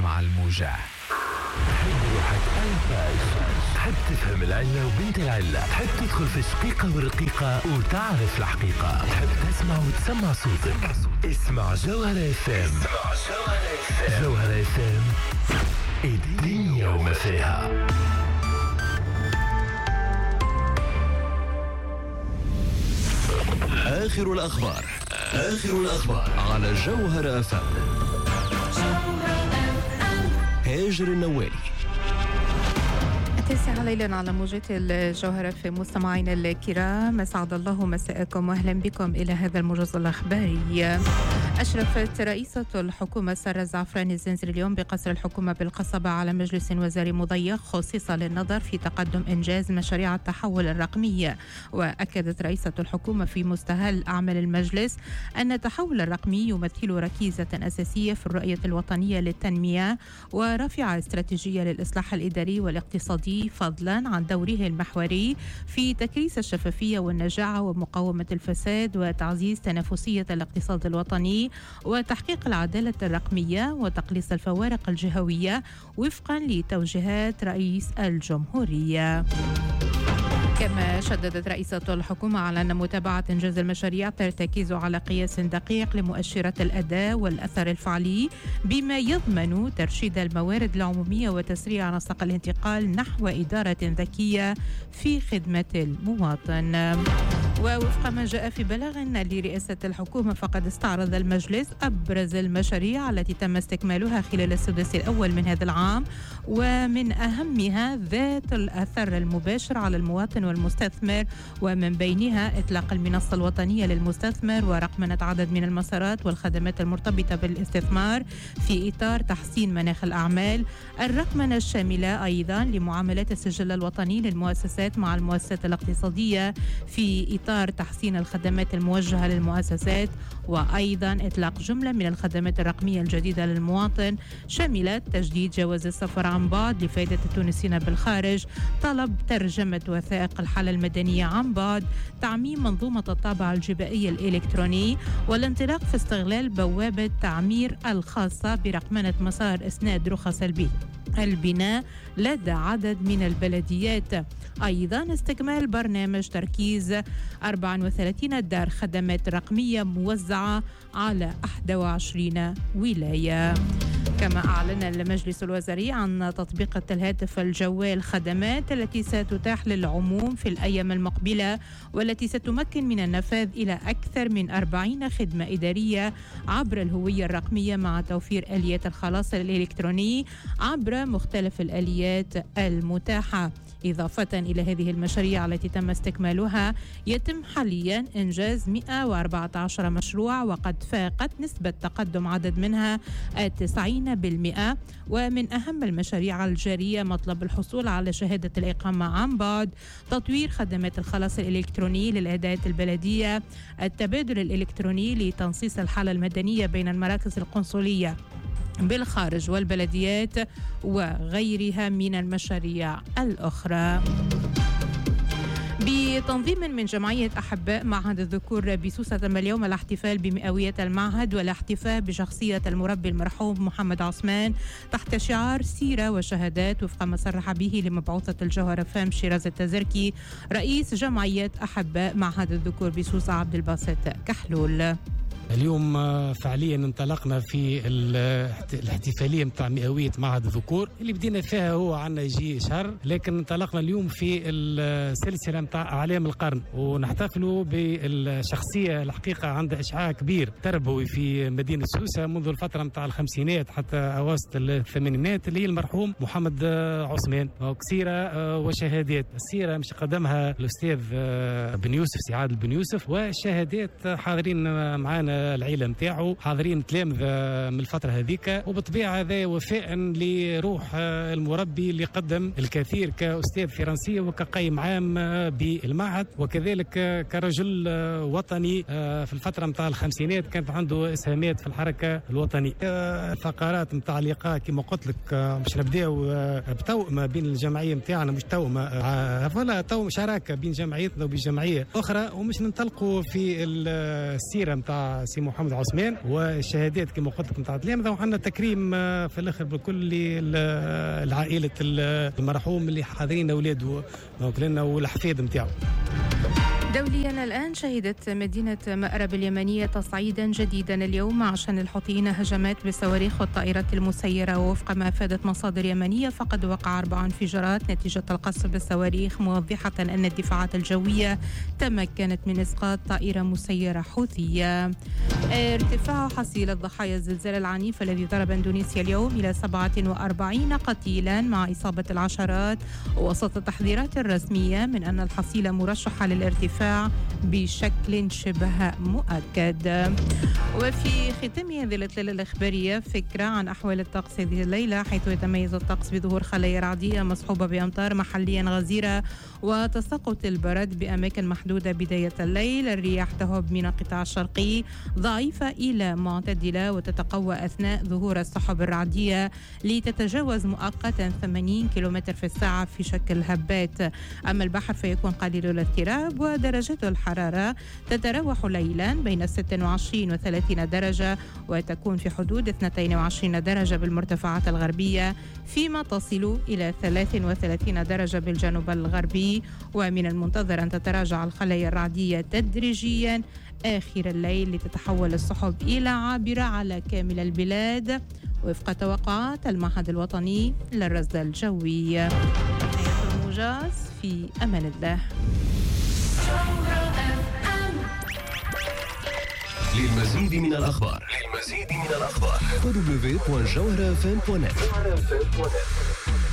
مع الموجة. تحب روحك أنفاس، تحب تفهم العلة وبنت العلة، تحب تدخل في الشقيقة والرقيقة وتعرف الحقيقة، تحب تسمع وتسمع صوتك. اسمع جوهرة FM. جوهرة FM الدنيا وما فيها. آخر الأخبار على جوهرة FM. هاجر النوالي. 9 ليلا على موجة الجوهرة. في مستمعينا الكرام، أسعد الله مساءكم وأهلا بكم إلى هذا الموجز الأخباري. أشرفت رئيسة الحكومة سارة الزعفراني الزنزري اليوم بقصر الحكومة بالقصبة على مجلس وزاري مضيق خصيص للنظر في تقدم إنجاز مشاريع التحول الرقمي. وأكدت رئيسة الحكومة في مستهل أعمال المجلس أن التحول الرقمي يمثل ركيزة أساسية في الرؤية الوطنية للتنمية ورفع استراتيجية للإصلاح الإداري والاقتصادي، فضلا عن دوره المحوري في تكريس الشفافية والنجاعة ومقاومة الفساد وتعزيز تنافسية الاقتصاد الوطني وتحقيق العدالة الرقمية وتقليص الفوارق الجهوية وفقا لتوجيهات رئيس الجمهورية. كما شددت رئيسة الحكومة على أن متابعة إنجاز المشاريع ترتكز على قياس دقيق لمؤشرات الأداء والأثر الفعلي بما يضمن ترشيد الموارد العمومية وتسريع نسق الانتقال نحو إدارة ذكية في خدمة المواطن. ووفق ما جاء في بلاغ لرئاسة الحكومة، فقد استعرض المجلس أبرز المشاريع التي تم استكمالها خلال السدس الأول من هذا العام، ومن أهمها ذات الأثر المباشر على المواطن والمستثمر، ومن بينها إطلاق المنصة الوطنية للمستثمر ورقمنة عدد من المسارات والخدمات المرتبطة بالاستثمار في إطار تحسين مناخ الأعمال، الرقمنة الشاملة أيضا لمعاملات السجل الوطني للمؤسسات مع المؤسسات الاقتصادية في إطار تحسين الخدمات الموجهة للمؤسسات، وأيضا إطلاق جملة من الخدمات الرقمية الجديدة للمواطن شملت تجديد جواز السفر عن بعد لفائدة التونسيين بالخارج، طلب ترجمة وثائق الحالة المدنية عن بعد، تعميم منظومة الطابع الجبائي الإلكتروني، والانطلاق في استغلال بوابة تعمير الخاصة برقمنة مسار إسناد رخص البناء لدى عدد من البلديات. أيضا استكمال برنامج تركيز 34 دار خدمات رقمية موزعة على 21 ولاية. كما أعلن المجلس الوزاري عن تطبيق الهاتف الجوال خدمات التي ستتاح للعموم في الأيام المقبلة، والتي ستمكن من النفاذ إلى أكثر من 40 خدمة إدارية عبر الهوية الرقمية، مع توفير آليات الخلاص الإلكتروني عبر مختلف الآليات المتاحة. إضافة إلى هذه المشاريع التي تم استكمالها، يتم حاليا إنجاز 114 مشروع، وقد فاقت نسبة تقدم عدد منها 90%. ومن أهم المشاريع الجارية مطلب الحصول على شهادة الإقامة عن بعد، تطوير خدمات الخلاص الإلكتروني للأداءات البلدية، التبادل الإلكتروني لتنصيص الحالة المدنية بين المراكز القنصلية بالخارج والبلديات، وغيرها من المشاريع الأخرى. بتنظيم من جمعية أحباء معهد الذكور بسوسة، تم اليوم الاحتفال بمئوية المعهد والاحتفاء بشخصية المربي المرحوم محمد عثمان تحت شعار سيرة وشهادات، وفق ما صرح به لمبعوثة الجوهرة فام شيراز التزركي رئيس جمعية أحباء معهد الذكور بسوسة عبد الباسط كحلول. اليوم فعليا انطلقنا في الاحتفالية متاع مئوية معهد الذكور اللي بدينا فيها هو عنا يجي شهر، لكن انطلقنا اليوم في السلسلة متاع أعلام القرن، ونحتفلوا بالشخصية الحقيقة عندها إشعاع كبير تربوي في مدينة سوسة منذ الفترة متاع الخمسينات حتى أواسط الثمانينات، اللي هي المرحوم محمد عثمان. سيرة وشهادات. السيرة مش قدمها الأستاذ بن يوسف سعاد بن يوسف، والشهادات حاضرين معنا العيلة متاعه، حاضرين تلامذة من الفترة هذيك، وبطبيعة هذا وفاء لروح المربي اللي قدم الكثير كأستاذ فرنسي وكقيم عام بالمعهد، وكذلك كرجل وطني في الفترة متاع الخمسينات كانت عنده إسهامات في الحركة الوطنية. فقرات متاع لقاء كما قلت لك باش نبداو بتوأمة بين الجمعية متاعنا، مش توأمة ولا شراكة بين جمعيتنا وبين جمعية أخرى، ومش ننطلقوا في السيرة متاع سي محمد عثمان، والشهادات كما قلت لك نتاع التلامذة، وعندنا تكريم في الاخر بكل العائلة المرحوم اللي حاضرين اولاده والحفيد نتاعو. دوليا الآن شهدت مدينة مأرب اليمنية تصعيدا جديدا اليوم عشان الحوثيين هجمات بالصواريخ والطائرات المسيرة، ووفق ما أفادت مصادر يمنية فقد وقع 4 انفجارات نتيجة القصف بالصواريخ، موضحة أن الدفاعات الجوية تمكنت من إسقاط طائرة مسيرة حوثية. ارتفاع حصيلة ضحايا الزلزال العنيف الذي ضرب اندونيسيا اليوم إلى 47 قتيلا مع إصابة العشرات، وسط التحذيرات الرسمية من أن الحصيلة مرشحة للارتفاع بشكل شبه مؤكد. وفي ختام هذه الليلة الإخبارية فكرة عن أحوال الطقس هذه الليلة، حيث يتميز الطقس بظهور خلايا رعدية مصحوبة بأمطار محليا غزيرة وتساقط البرد بأماكن محدودة بداية الليل. الرياح تهب من القطاع الشرقي ضعيفة إلى معتدلة وتتقوى أثناء ظهور السحب الرعدية لتتجاوز مؤقتا 80 كيلومتر في الساعة في شكل هبات. أما البحر فيكون قليل الاضطراب، ودرجات الحرارة تتراوح ليلا بين 26 و 30 درجة، وتكون في حدود 22 درجة بالمرتفعات الغربية، فيما تصل إلى 33 درجة بالجنوب الغربي. ومن المنتظر أن تتراجع الخلايا الرعدية تدريجيا آخر الليل لتتحول السحب إلى عابرة على كامل البلاد وفق توقعات المعهد الوطني للرصد الجوي. نهاية الموجز، في أمان الله. للمزيد من الأخبار www.jawharafm.net